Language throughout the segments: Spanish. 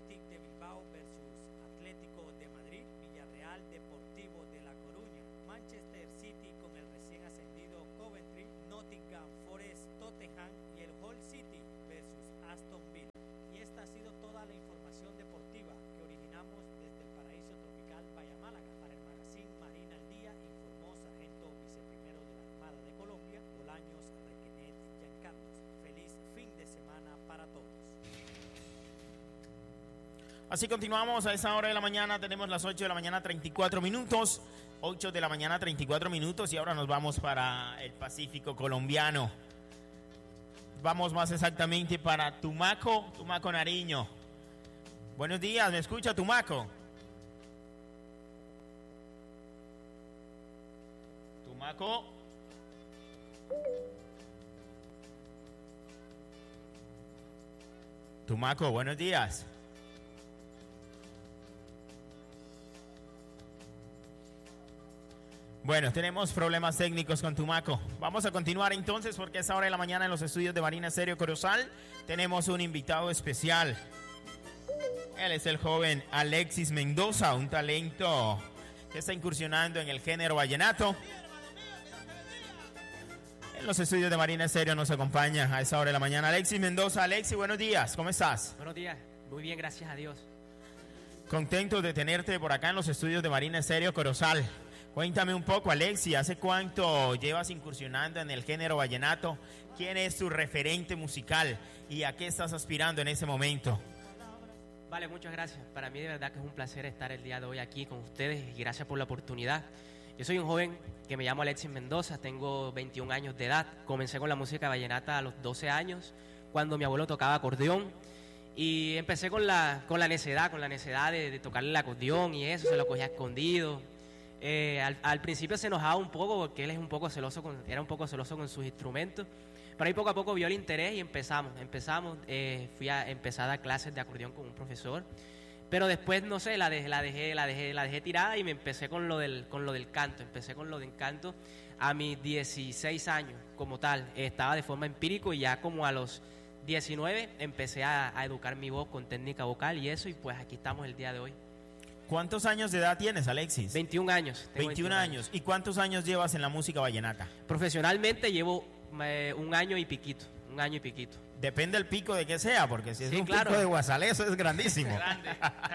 Athletic de Bilbao versus Atlético de Madrid, Villarreal Deportivo de La Coruña, Manchester City con el recién ascendido Coventry, Nottingham Forest, Tottenham y el Hull City versus Aston Villa. Y esta ha sido toda la información deportiva que originamos desde el paraíso tropical Bahía Málaga. Para el magazine Marina al Día informó Sargento Viceprimero de la Armada de Colombia, Bolaños Requenet Giancarlos. Feliz fin de semana para todos. Así continuamos a esa hora de la mañana, tenemos las 8 de la mañana 34 minutos, 8 de la mañana 34 minutos y ahora nos vamos para el Pacífico colombiano. Vamos más exactamente para Tumaco, Nariño. Buenos días, ¿me escucha Tumaco? Tumaco. Tumaco, buenos días. Bueno, tenemos problemas técnicos con Tumaco. Vamos a continuar entonces porque a esa hora de la mañana en los estudios de Marina Estéreo Corozal tenemos un invitado especial. Él es el joven Alexis Mendoza, un talento que está incursionando en el género vallenato. En los estudios de Marina Estéreo nos acompaña a esa hora de la mañana Alexis Mendoza. Alexis, buenos días, ¿cómo estás? Buenos días, muy bien, gracias a Dios. Contento de tenerte por acá en los estudios de Marina Estéreo Corozal. Cuéntame un poco, Alexis, ¿hace cuánto llevas incursionando en el género vallenato? ¿Quién es tu referente musical y a qué estás aspirando en ese momento? Vale, muchas gracias. Para mí de verdad que es un placer estar el día de hoy aquí con ustedes y gracias por la oportunidad. Yo soy un joven que me llamo Alexis Mendoza, tengo 21 años de edad. Comencé con la música vallenata a los 12 años, cuando mi abuelo tocaba acordeón. Y empecé con la necedad de tocarle el acordeón y eso, se lo cogía escondido. Al principio se enojaba un poco porque él era un poco celoso con sus instrumentos, pero ahí poco a poco vio el interés y empezamos, fui a empezar a dar clases de acordeón con un profesor, pero después no sé, la dejé tirada y me empecé con lo del canto, a mis 16 años como tal, estaba de forma empírico y ya como a los 19 empecé a educar mi voz con técnica vocal y eso, y pues aquí estamos el día de hoy. ¿Cuántos años de edad tienes, Alexis? 21 años. 21 años. ¿Y cuántos años llevas en la música vallenata? Profesionalmente llevo un año y piquito. Depende del pico de que sea, porque si es un claro. pico de Guasalé, eso es grandísimo. Grande.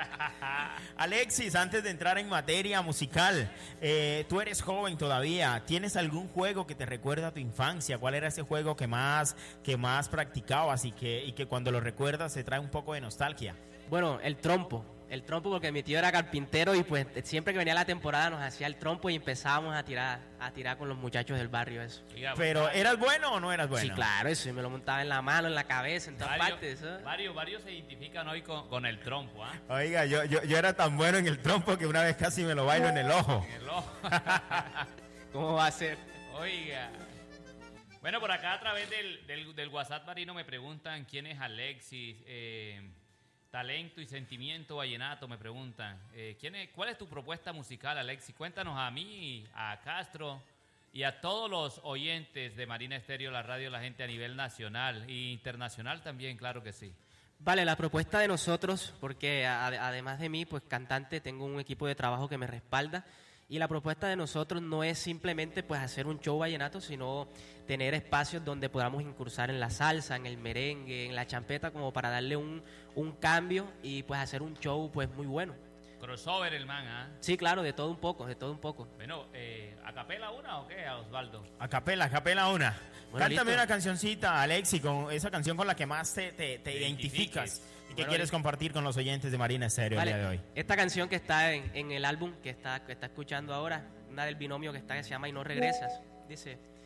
Alexis, antes de entrar en materia musical, tú eres joven todavía. ¿Tienes algún juego que te recuerda a tu infancia? ¿Cuál era ese juego que más practicabas y que cuando lo recuerdas se trae un poco de nostalgia? Bueno, el trompo porque mi tío era carpintero y pues siempre que venía la temporada nos hacía el trompo y empezábamos a tirar con los muchachos del barrio eso. Pero ¿eras bueno o no eras bueno? Sí, claro, eso me lo montaba en la mano, en la cabeza, en todas partes. ¿Eh? Varios se identifican hoy con el trompo, ¿ah? Oiga, yo era tan bueno en el trompo que una vez casi me lo bailo en el ojo. En el ojo. ¿Cómo va a ser? Oiga. Bueno, por acá a través del WhatsApp Marino me preguntan quién es Alexis, talento y sentimiento vallenato, me preguntan. ¿Cuál es tu propuesta musical, Alexis? Cuéntanos a mí, a Castro y a todos los oyentes de Marina Estéreo, la radio, la gente a nivel nacional e internacional también, claro que sí. Vale, la propuesta de nosotros, porque además de mí, pues cantante, tengo un equipo de trabajo que me respalda. Y la propuesta de nosotros no es simplemente pues hacer un show vallenato, sino tener espacios donde podamos incursar en la salsa, en el merengue, en la champeta, como para darle un cambio y pues hacer un show pues muy bueno. Crossover el man, ¿ah? Sí, claro, de todo un poco. Bueno, ¿a capela una o qué, a Osvaldo? A capela una. Bueno, Cántame listo. una cancioncita, Alexis, con esa canción con la que más te identificas y que quieres compartir con los oyentes de Marina Estéreo el día de hoy. Esta canción que está en el álbum que está escuchando ahora, una del binomio que se llama Y no regresas, dice: